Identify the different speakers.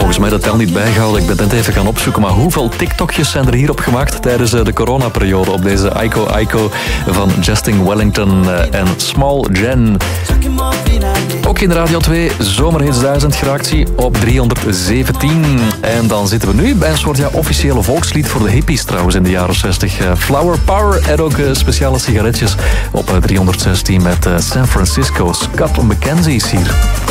Speaker 1: volgens mij de tel niet bijgehouden. Ik ben net even gaan opzoeken. Maar hoeveel TikTokjes zijn er hierop gemaakt tijdens de coronaperiode op deze Aiko Aiko van Justin Wellington en Small Jen. Ook in Radio 2 Zomerhits 1000 geraakt hij op 317. En dan zitten we nu bij een soort officiële volkslied voor de hippies trouwens in de jaren 60. Flower Power en ook speciale sigaretjes op 316 met San Francisco. Scott McKenzie is hier.